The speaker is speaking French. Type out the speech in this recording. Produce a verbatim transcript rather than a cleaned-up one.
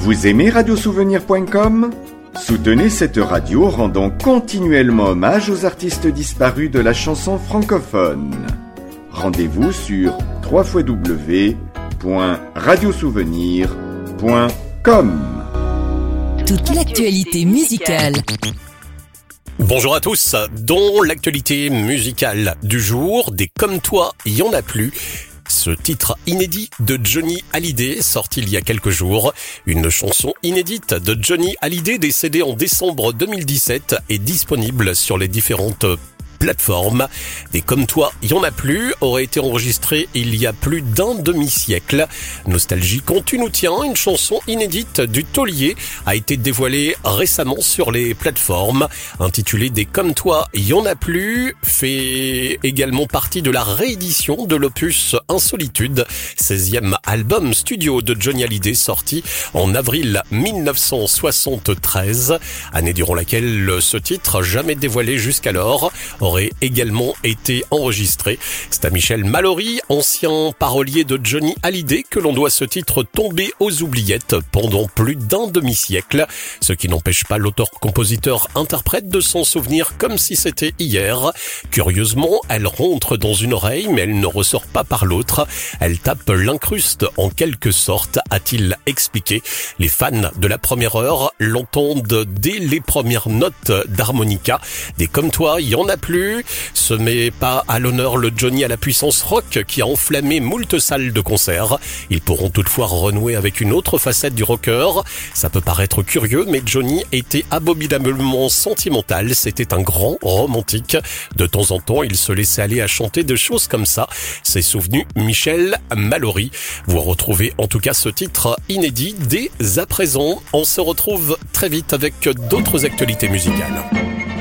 Vous aimez radiosouvenir point com ? Soutenez cette radio rendant continuellement hommage aux artistes disparus de la chanson francophone. Rendez-vous sur w w w point radiosouvenir point com. Toute l'actualité musicale. Bonjour à tous, dont l'actualité musicale du jour, des Comme toi, il y en a plus. Ce titre inédit de Johnny Hallyday, sorti il y a quelques jours. Une chanson inédite de Johnny Hallyday, décédé en décembre deux mille dix-sept, est disponible sur les différentes plateforme. Des Comme toi, il y en a plus, aurait été enregistré il y a plus d'un demi-siècle. Nostalgie quand tu nous tiens, une chanson inédite du taulier a été dévoilée récemment sur les plateformes. Intitulée Des Comme toi, il y en a plus, fait également partie de la réédition de l'opus Insolitude, seizième album studio de Johnny Hallyday, sorti en avril mille neuf cent soixante-treize, année durant laquelle ce titre, jamais dévoilé jusqu'alors, aurait également été enregistré. C'est à Michel Mallory, ancien parolier de Johnny Hallyday, que l'on doit ce titre tomber aux oubliettes pendant plus d'un demi-siècle, ce qui n'empêche pas l'auteur-compositeur-interprète de s'en souvenir comme si c'était hier. Curieusement, elle rentre dans une oreille, mais elle ne ressort pas par l'autre. Elle tape l'incruste en quelque sorte, a-t-il expliqué. Les fans de la première heure l'entendent dès les premières notes d'harmonica. Des Comme toi, il y en a plus. Ce met pas à l'honneur le Johnny à la puissance rock qui a enflammé moult salles de concert. Ils pourront toutefois renouer avec une autre facette du rocker. Ça peut paraître curieux, mais Johnny était abominablement sentimental. C'était un grand romantique. De temps en temps, il se laissait aller à chanter de choses comme ça. C'est souvenu Michel Mallory. Vous retrouvez en tout cas ce titre inédit dès à présent. On se retrouve très vite avec d'autres actualités musicales.